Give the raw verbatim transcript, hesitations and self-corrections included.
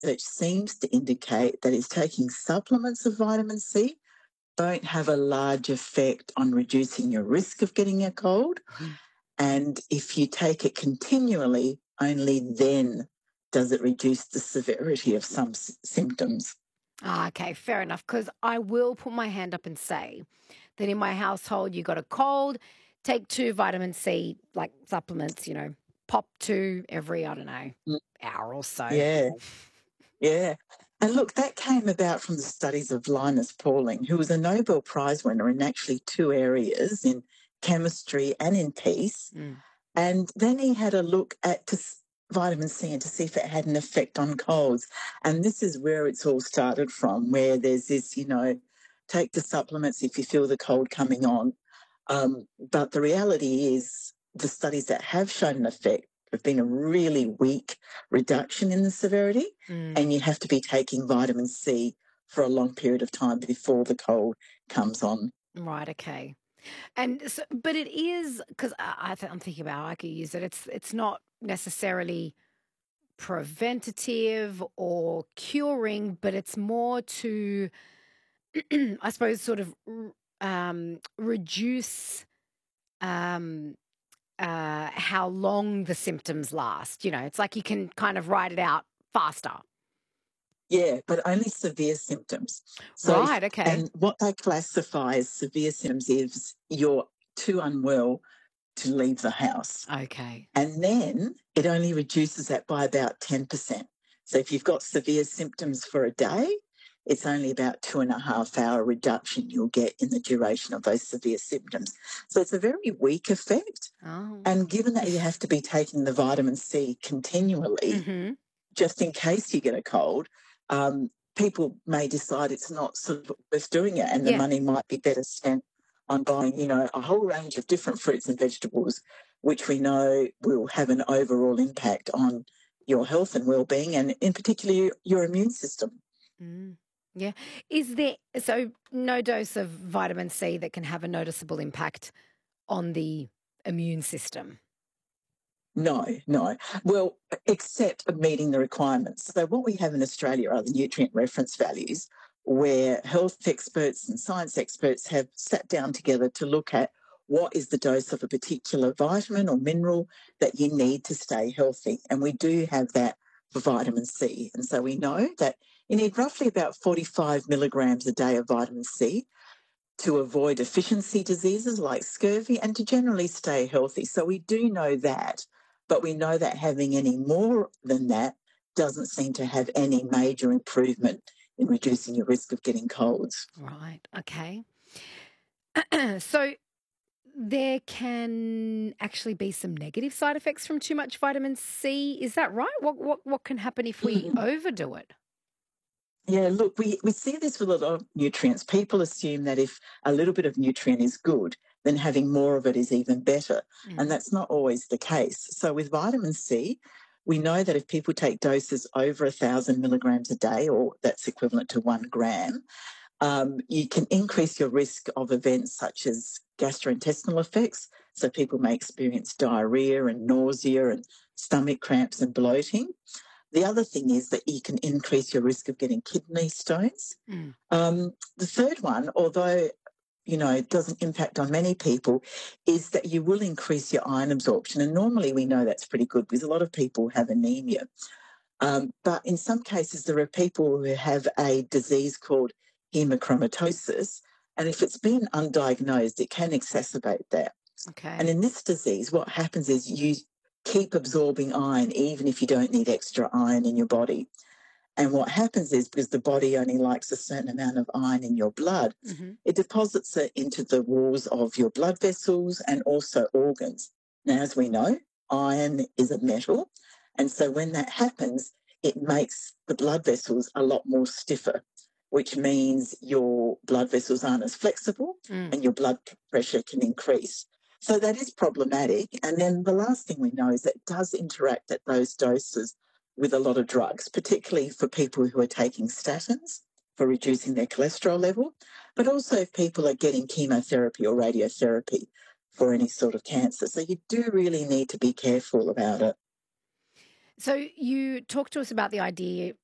research seems to indicate that is taking supplements of vitamin C don't have a large effect on reducing your risk of getting a cold. Mhm. And if you take it continually, only then does it reduce the severity of some s- symptoms. Ah, okay, fair enough. Because I will put my hand up and say that in my household, you got a cold, take two vitamin C like supplements, you know, pop two every, I don't know, Mm, hour or so. Yeah, yeah. And look, that came about from the studies of Linus Pauling, who was a Nobel Prize winner in actually two areas, in chemistry and in peace. Mm. And then he had a look at to s- vitamin C and to see if it had an effect on colds. And this is where it's all started from, where there's this, you know, take the supplements if you feel the cold coming on. Um, but the reality is the studies that have shown an effect have been a really weak reduction in the severity. Mm. And you have to be taking vitamin C for a long period of time before the cold comes on. Right, okay. And so, but it is because I, I th- I'm thinking about how I could use it. It's it's not necessarily preventative or curing, but it's more to, I suppose, sort of r- um, reduce um, uh, how long the symptoms last. You know, it's like you can kind of write it out faster. Yeah, but only severe symptoms. So, if, Right. Okay. and what they classify as severe symptoms is you're too unwell to leave the house. Okay. And then it only reduces that by about ten percent. So, if you've got severe symptoms for a day, it's only about two and a half hour reduction you'll get in the duration of those severe symptoms. So, it's a very weak effect. Oh. And given that you have to be taking the vitamin C continually, Mm-hmm. just in case you get a cold, um, people may decide it's not sort of worth doing it, and the Yeah. money might be better spent on buying, you know, a whole range of different fruits and vegetables, which we know will have an overall impact on your health and well-being, and in particular your, your immune system. Mm. Yeah. Is there so no dose of vitamin C that can have a noticeable impact on the immune system? No, no. Well, except meeting the requirements. So, what we have in Australia are the nutrient reference values, where health experts and science experts have sat down together to look at what is the dose of a particular vitamin or mineral that you need to stay healthy. And we do have that for vitamin C. And so we know that you need roughly about forty-five milligrams a day of vitamin C to avoid deficiency diseases like scurvy and to generally stay healthy. So we do know that, but we know that having any more than that doesn't seem to have any major improvement in reducing your risk of getting colds. Right. Okay. So there can actually be some negative side effects from too much vitamin C. Is that right? What what what can happen if we Mm. overdo it? Yeah, look, we, we see this with a lot of nutrients. People assume that if a little bit of nutrient is good, then having more of it is even better. And Mm. that's not always the case. So with vitamin C, we know that if people take doses over a thousand milligrams a day, or that's equivalent to one gram, um, you can increase your risk of events such as gastrointestinal effects. So people may experience diarrhea and nausea and stomach cramps and bloating. The other thing is that you can increase your risk of getting kidney stones. Mm. Um, the third one, although you know it doesn't impact on many people, is that you will increase your iron absorption. And normally we know that's pretty good because a lot of people have anemia. Um, but in some cases, there are people who have a disease called hemochromatosis. And if it's been undiagnosed, it can exacerbate that. And Okay. in this disease, what happens is you keep absorbing iron even if you don't need extra iron in your body. And what happens is because the body only likes a certain amount of iron in your blood, Hmm. it deposits it into the walls of your blood vessels and also organs. Now, as we know, iron is a metal. And so when that happens, it makes the blood vessels a lot more stiffer, which means your blood vessels aren't as flexible Mm. and your blood pressure can increase. So that is problematic. And then the last thing we know is that it does interact at those doses with a lot of drugs, particularly for people who are taking statins for reducing their cholesterol level, but also if people are getting chemotherapy or radiotherapy for any sort of cancer. So you do really need to be careful about it. So you talked to us about the idea